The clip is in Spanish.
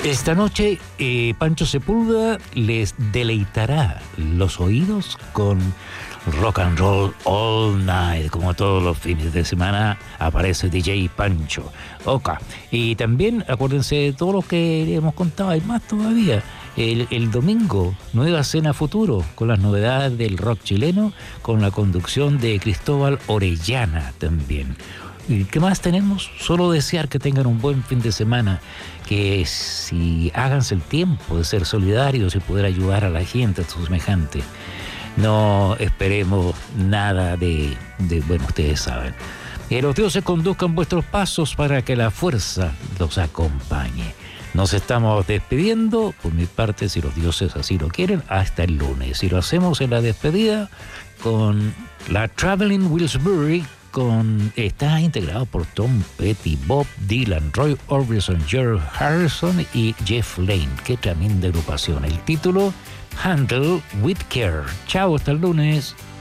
Esta noche, Pancho Sepúlveda les deleitará los oídos con Rock and Roll All Night. Como todos los fines de semana aparece DJ Pancho Oca. Y también acuérdense de todo lo que hemos contado, hay más todavía. El domingo, Nueva Cena Futuro, con las novedades del rock chileno, con la conducción de Cristóbal Orellana también. ¿Y qué más tenemos? Solo desear que tengan un buen fin de semana, que si háganse el tiempo de ser solidarios y poder ayudar a la gente, a sus semejantes. No esperemos nada de bueno, ustedes saben. Que los dioses conduzcan vuestros pasos para que la fuerza los acompañe. Nos estamos despidiendo, por mi parte, si los dioses así lo quieren, hasta el lunes. Y lo hacemos en la despedida con la Traveling Wilburys. Está integrado por Tom Petty, Bob Dylan, Roy Orbison, George Harrison y Jeff Lynne. Qué tremenda agrupación. El título, Handle with Care. Chao, hasta el lunes.